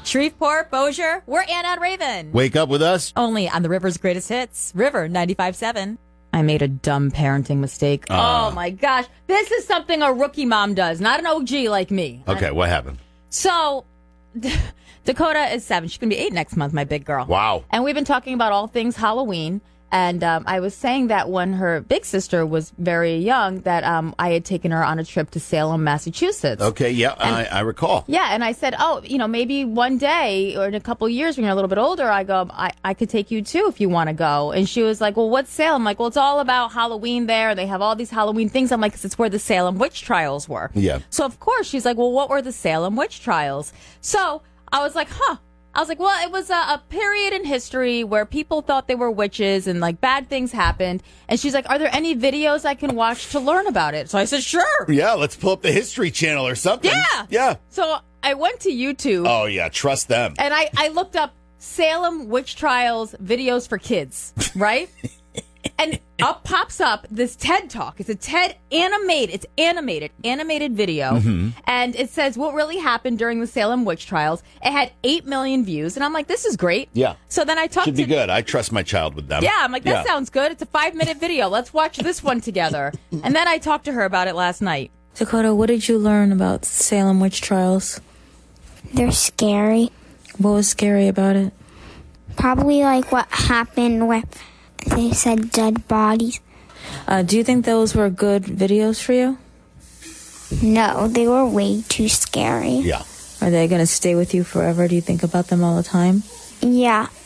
Shreveport, Bossier, we're Anna and Raven. Wake up with us. Only on the River's Greatest Hits, River 95.7. I made a dumb parenting mistake. Oh, my gosh. This is something a rookie mom does, not an OG like me. Okay, what happened? So, Dakota is 7. She's going to be 8 next month, my big girl. Wow. And we've been talking about all things Halloween. And I was saying that when her big sister was very young, that I had taken her on a trip to Salem, Massachusetts. Okay, yeah, I recall. Yeah, and I said, maybe one day or in a couple of years when you're a little bit older, I could take you too if you want to go. And she was like, well, what's Salem? I'm like, well, it's all about Halloween there. They have all these Halloween things. I'm like, 'cause it's where the Salem witch trials were. Yeah. So, of course, she's like, well, what were the Salem witch trials? So I was like, I was like, well, it was a period in history where people thought they were witches and, like, bad things happened. And she's like, are there any videos I can watch to learn about it? So I said, sure. Yeah, let's pull up the History Channel or something. Yeah. Yeah. So I went to YouTube. Oh, yeah, trust them. And I looked up Salem witch trials videos for kids, right? And up pops up this TED Talk. It's a TED animated video. Mm-hmm. And it says what really happened during the Salem witch trials. It had 8 million views. And I'm like, this is great. Yeah. So then I talked Should be good. I trust my child with them. Yeah, I'm like, that sounds good. It's a 5-minute video. Let's watch this one together. And then I talked to her about it last night. Dakota, what did you learn about Salem witch trials? They're scary. What was scary about it? Probably like what happened with, they said, dead bodies. Do you think those were good videos for you? No, they were way too scary. Yeah. Are they going to stay with you forever? Do you think about them all the time? Yeah.